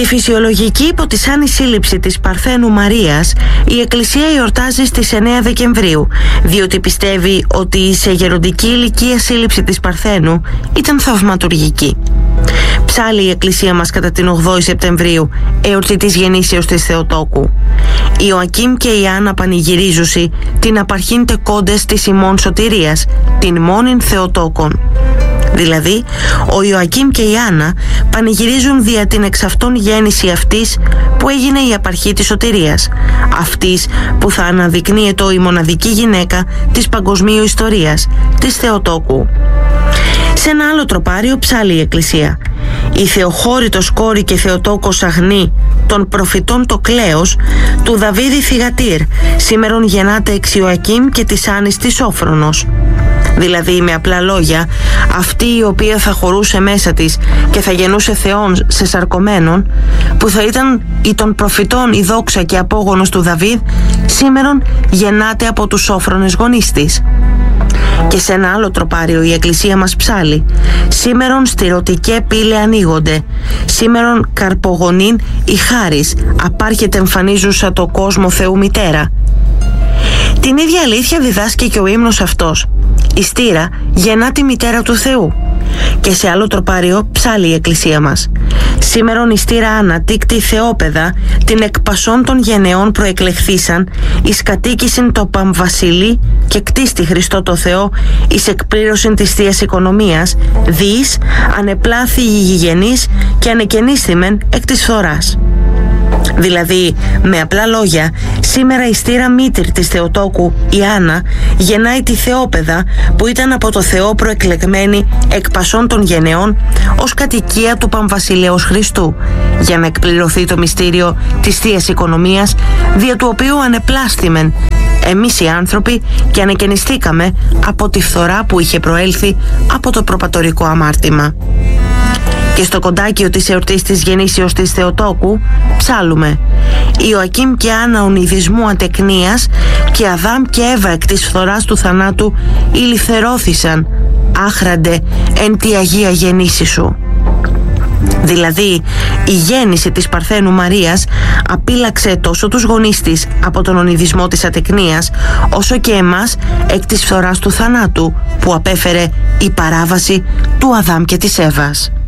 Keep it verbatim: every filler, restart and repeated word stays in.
Τη φυσιολογική υπό της Άννης σύλληψη της Παρθένου Μαρίας η Εκκλησία εορτάζει στις εννέα Δεκεμβρίου, διότι πιστεύει ότι η σε γεροντική ηλικία σύλληψη της Παρθένου ήταν θαυματουργική. Ψάλλει η Εκκλησία μας κατά την ογδόη Σεπτεμβρίου, εορτή της γεννήσεως της Θεοτόκου. Ιωακήμ και η Άννα πανηγυρίζουσι την απαρχήν τεκόντες της ημών σωτηρίας, την μόνην Θεοτόκον. Δηλαδή, ο Ιωακήμ και η Άννα πανηγυρίζουν δια την εξ αυτών γέννηση αυτής που έγινε η απαρχή της σωτηρίας, αυτής που θα αναδεικνύεται η μοναδική γυναίκα της παγκοσμίου ιστορίας, της Θεοτόκου. Σε ένα άλλο τροπάριο ψάλλει η Εκκλησία: η Θεοχώρητος κόρη και Θεοτόκος αγνή των προφητών το κλαίος του Δαβίδη θυγατήρ, σήμερον γεννάται εξ Ιωακήμ και της Άννης της Σόφρονος. Δηλαδή, με απλά λόγια, αυτή η οποία θα χωρούσε μέσα της και θα γεννούσε θεών σε σαρκωμένον, που θα ήταν η των προφητών η δόξα και απόγονος του Δαβίδ, σήμερον γεννάται από τους Σόφρονες γονείς της. Και σε ένα άλλο τροπάριο η Εκκλησία μας ψάλλει: σήμερον στηρωτικέ πύλε ανοίγονται, σήμερον καρπογονήν η χάρις, απάρχεται εμφανίζουσα το κόσμο Θεού μητέρα. Την ίδια αλήθεια διδάσκει και ο ύμνος αυτός: η στήρα γεννά τη μητέρα του Θεού. Και σε άλλο τροπάριο ψάλλει η Εκκλησία μας: σήμερον η στήρα Άννα τίκτη Θεόπαιδα την εκπασών των γενεών προεκλεχθήσαν, εις κατοίκησιν το παμβασιλεί και κτίστη Χριστό το Θεό, εις εκπλήρωσιν της Θείας Οικονομίας, διείς ανεπλάθη η γηγενής και ανεκαινίσθημεν εκ της φθοράς. Δηλαδή, με απλά λόγια, σήμερα η στήρα μήτηρ της Θεοτόκου, η Άννα, γεννάει τη Θεόπαιδα που ήταν από το Θεό προεκλεγμένη εκ πασών των γενεών ως κατοικία του Παμβασιλέως Χριστού, για να εκπληρωθεί το μυστήριο της Θείας Οικονομίας, δια του οποίου ανεπλάστημεν εμείς οι άνθρωποι και ανεκαινιστήκαμε από τη φθορά που είχε προέλθει από το προπατορικό αμάρτημα. Και στο κοντάκιο της εορτής της γεννήσεως της Θεοτόκου ψάλλουμε: Ιωακήμ και Άννα ονειδισμού ατεκνίας και Αδάμ και Εύα εκ της φθοράς του θανάτου ηλιθερώθησαν, άχραντε εν τη Αγία γεννήση σου. Δηλαδή, η γέννηση της Παρθένου Μαρίας απείλαξε τόσο τους γονείς της από τον ονειδισμό της ατεκνίας, όσο και εμάς εκ της φθοράς του θανάτου που απέφερε η παράβαση του Αδάμ και της Εύας.